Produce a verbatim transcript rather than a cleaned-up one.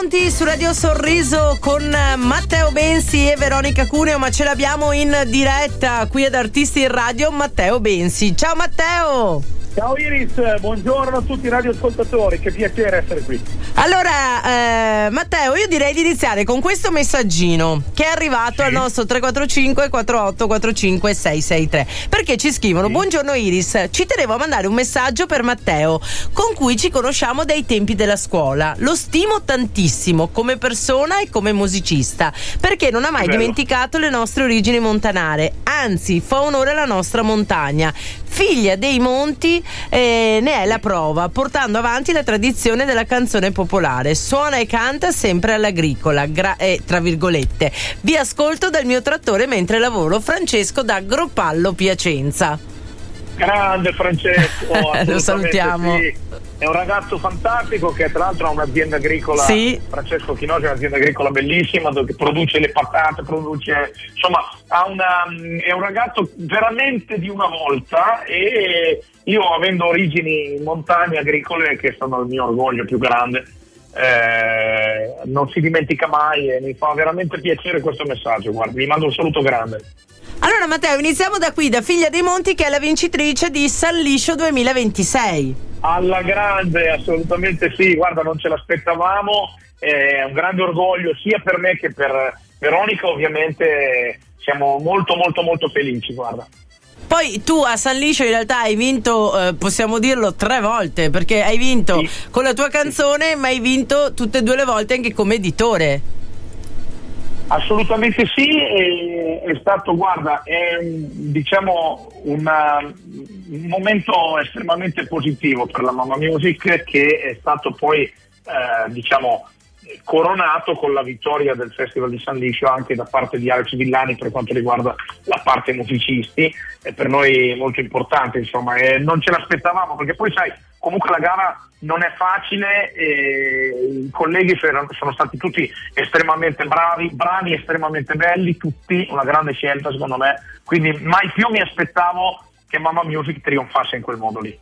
Monti su Radio Sorriso con Matteo Bensi e Veronica Cuneo, ma ce l'abbiamo in diretta qui ad Artisti in Radio, Matteo Bensi. Ciao Matteo! Ciao Iris, buongiorno a tutti i radioascoltatori, che piacere essere qui. Allora, eh, Matteo, io direi di iniziare con questo messaggino che è arrivato sì. al nostro tre quattro cinque quattro otto quattro cinque sei sei tre, perché ci scrivono: sì. Buongiorno Iris, ci tenevo a mandare un messaggio per Matteo, con cui ci conosciamo dai tempi della scuola. Lo stimo tantissimo come persona e come musicista, perché non ha mai dimenticato le nostre origini montanare, anzi fa onore alla nostra montagna. Figlia dei monti, eh, ne è la prova, portando avanti la tradizione della canzone popolare. Suona e canta sempre all'agricola, gra- eh, tra virgolette. Vi ascolto dal mio trattore mentre lavoro. Francesco da Gropallo, Piacenza. Grande Francesco, lo salutiamo. Sì. È un ragazzo fantastico che tra l'altro ha un'azienda agricola, sì. Francesco Chinosi ha un'azienda agricola bellissima dove produce le patate, produce, insomma, ha una, è un ragazzo veramente di una volta, e io, avendo origini in montagne agricole che sono il mio orgoglio più grande, eh, non si dimentica mai e mi fa veramente piacere questo messaggio. Guarda, vi mando un saluto grande. Allora Matteo, iniziamo da qui, da Figlia dei Monti, che è la vincitrice di San Liscio duemilaventisei. Alla grande, assolutamente sì, guarda, non ce l'aspettavamo, è un grande orgoglio sia per me che per Veronica, ovviamente siamo molto molto molto felici, guarda. Poi tu a San Liscio in realtà hai vinto, eh, possiamo dirlo, tre volte, perché hai vinto sì. con la tua canzone, sì. ma hai vinto tutte e due le volte anche come editore. Assolutamente sì, è, è stato, guarda, è diciamo una, un momento estremamente positivo per la Mamma Music, che è stato poi eh, diciamo coronato con la vittoria del Festival di San Liscio anche da parte di Alex Villani per quanto riguarda la parte musicisti. È per noi molto importante, insomma, e non ce l'aspettavamo, perché poi sai, comunque la gara non è facile e i colleghi sono stati tutti estremamente bravi, bravi, estremamente belli, tutti, una grande scelta secondo me, quindi mai più mi aspettavo che Mamma Music trionfasse in quel modo lì.